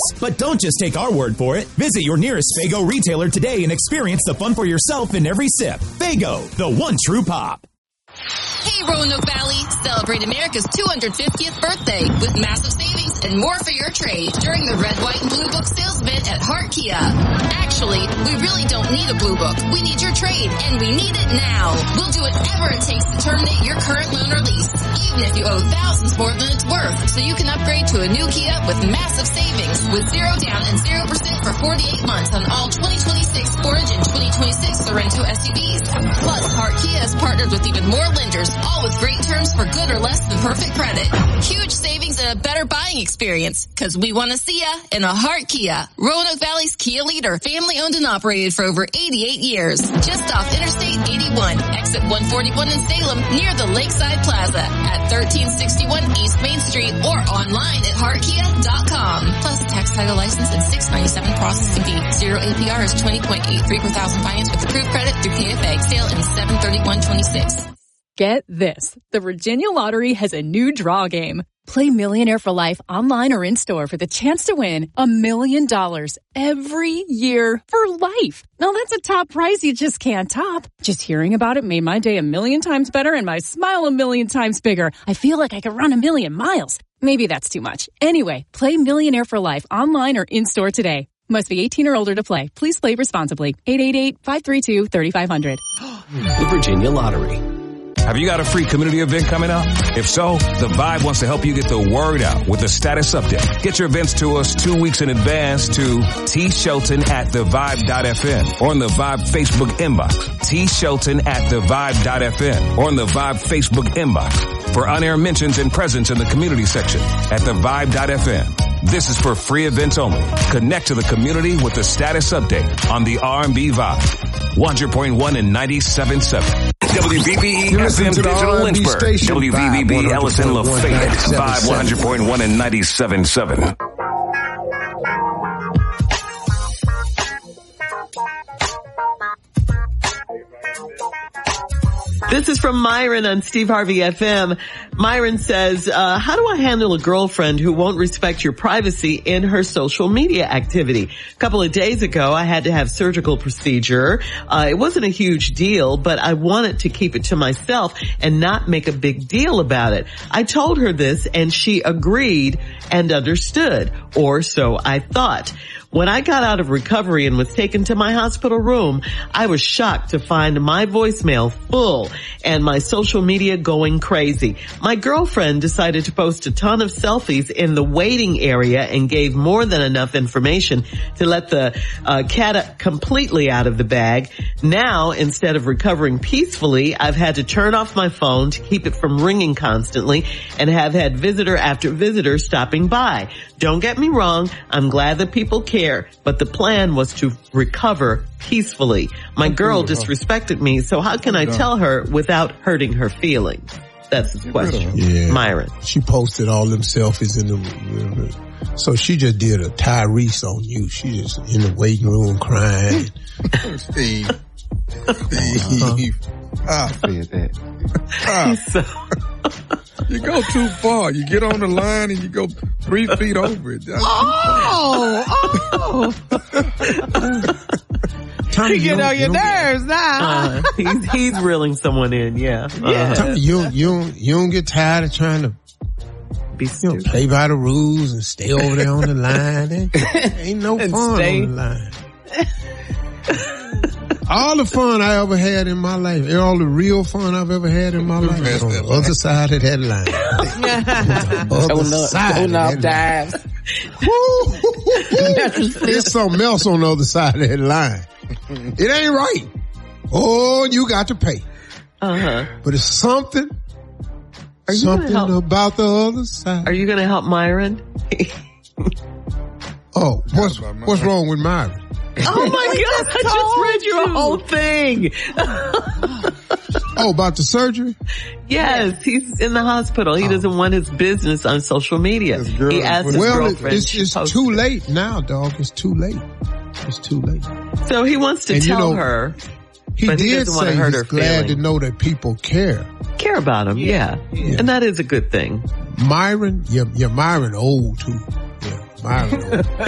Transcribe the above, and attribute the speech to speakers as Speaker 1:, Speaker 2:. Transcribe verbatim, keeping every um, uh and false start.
Speaker 1: But don't just take our word for it. Visit your nearest Faygo retailer today and experience the fun for yourself in every sip. Faygo, the one true pop.
Speaker 2: Hey, Roanoke Valley, celebrate America's two hundred fiftieth birthday with massive savings and more for your trade during the Red, White, and Blue Book sales event at Hart Kia. Actually, we really don't need a Blue Book. We need your trade, and we need it now. We'll do whatever it takes to terminate your current loan or lease, even if you owe thousands more than it's worth, so you can upgrade to a new Kia with massive savings with zero down and zero percent for forty-eight months on all twenty twenty-six Sportage and twenty twenty-six Sorento S U Vs. Plus, Hart Kia has partnered with even more lenders, all with great terms for good or less than perfect credit. Huge savings and a better buying experience, because we want to see ya in a Hart Kia. Roanoke Valley's Kia leader, family owned and operated for over eighty-eight years. Just off Interstate eighty-one, exit one forty-one in Salem, near the Lakeside Plaza at thirteen sixty-one East Main Street or online at hart kia dot com. Plus tax, title, license, and six ninety-seven processing fee. Zero A P R is twenty point eight three per thousand finance with approved credit through K F A. Sale in seven thirty-one twenty-six.
Speaker 3: Get this. The Virginia Lottery has a new draw game. Play Millionaire for Life online or in-store for the chance to win a million dollars every year for life. Now that's a top prize you just can't top. Just hearing about it made my day a million times better and my smile a million times bigger. I feel like I could run a million miles. Maybe that's too much. Anyway, play Millionaire for Life online or in-store today. Must be eighteen or older to play. Please play responsibly. eight eight eight, five three two, three five zero zero.
Speaker 4: The Virginia Lottery.
Speaker 5: Have you got a free community event coming up? If so, The Vibe wants to help you get the word out with a status update. Get your events to us two weeks in advance to T Shelton at the vibe dot f m or on the Vibe Facebook inbox. T Shelton at the vibe dot f m or on the Vibe Facebook inbox for on-air mentions and presence in the community section at the vibe dot f m. This is for free events only. Connect to the community with the status update on the R and B Vibe. one hundred point one and ninety-seven point seven. W V B E F M Digital Lynchburg. W V B B Ellison Lafayette. Vibe one hundred point one and ninety-seven point seven.
Speaker 6: This is from Myron on Steve Harvey F M. Myron says, uh, how do I handle a girlfriend who won't respect your privacy in her social media activity? A couple of days ago, I had to have surgical procedure. Uh, it wasn't a huge deal, but I wanted to keep it to myself and not make a big deal about it. I told her this and she agreed and understood, or so I thought. When I got out of recovery and was taken to my hospital room, I was shocked to find my voicemail full and my social media going crazy. My girlfriend decided to post a ton of selfies in the waiting area and gave more than enough information to let the uh, cat completely out of the bag. Now, instead of recovering peacefully, I've had to turn off my phone to keep it from ringing constantly and have had visitor after visitor stopping by. Don't get me wrong, I'm glad that people care, but the plan was to recover peacefully. My girl disrespected me, so how can I tell her without hurting her feelings? That's the question.
Speaker 7: Yeah.
Speaker 6: Myron.
Speaker 7: She posted all them selfies in the, so she just did a Tyrese on you. She just in the waiting room crying.
Speaker 8: Steve. Steve. I said that. Ah.
Speaker 6: So
Speaker 8: you go too far. You get on the line and you go three feet over it. That's
Speaker 6: oh, oh.
Speaker 9: Tommy, you get on your nerves now.
Speaker 6: Uh, he's, he's reeling someone in, yeah.
Speaker 7: yeah. Uh, Tommy, you, you, you don't get tired of trying to
Speaker 6: be
Speaker 7: you know, play by the rules and stay over there on the line. Ain't, ain't no fun stay. on the line. All the fun I ever had in my life, all the real fun I've ever had in my life, on the line. other side of that line. other side of that line. There's something else on the other side of that line. It ain't right. Oh, you got to pay.
Speaker 6: Uh-huh.
Speaker 7: But it's something, Are you something about the other side.
Speaker 6: Are you going to help Myron?
Speaker 7: oh, what's, what's wrong with Myron?
Speaker 6: Oh my God, I just read your whole thing.
Speaker 7: Oh, about the surgery?
Speaker 6: Yes, he's in the hospital. He oh. doesn't want his business on social media. He asked his
Speaker 7: well,
Speaker 6: girlfriend.
Speaker 7: It's, it's too late now, dog. It's too late. It's too late.
Speaker 6: So he wants to
Speaker 7: and
Speaker 6: tell
Speaker 7: you know,
Speaker 6: her.
Speaker 7: He
Speaker 6: but
Speaker 7: did
Speaker 6: he doesn't
Speaker 7: say
Speaker 6: want to hurt
Speaker 7: he's
Speaker 6: her
Speaker 7: glad
Speaker 6: feeling.
Speaker 7: to know that people care.
Speaker 6: Care about him, yeah. yeah. And that is a good thing.
Speaker 7: Myron, yeah, yeah, Myron old too. Yeah, Myron old.